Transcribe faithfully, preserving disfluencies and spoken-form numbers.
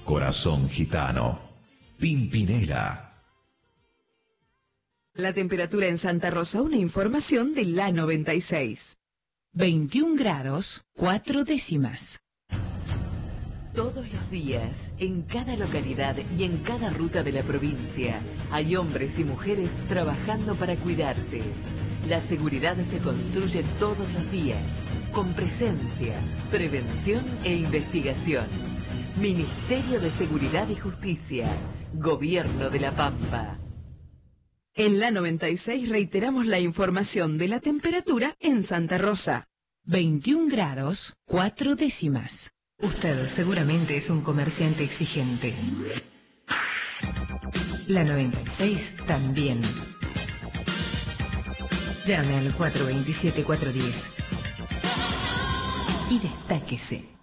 Corazón Gitano. Pimpinela. La temperatura en Santa Rosa, una información de la noventa y seis. veintiún grados, cuatro décimas. Todos los días, en cada localidad y en cada ruta de la provincia, hay hombres y mujeres trabajando para cuidarte. La seguridad se construye todos los días, con presencia, prevención e investigación. Ministerio de Seguridad y Justicia, Gobierno de La Pampa. En la noventa y seis reiteramos la información de la temperatura en Santa Rosa. veintiún grados, cuatro décimas. Usted seguramente es un comerciante exigente. La noventa y seis también. Llame al cuatro dos siete, cuatro uno cero y destáquese.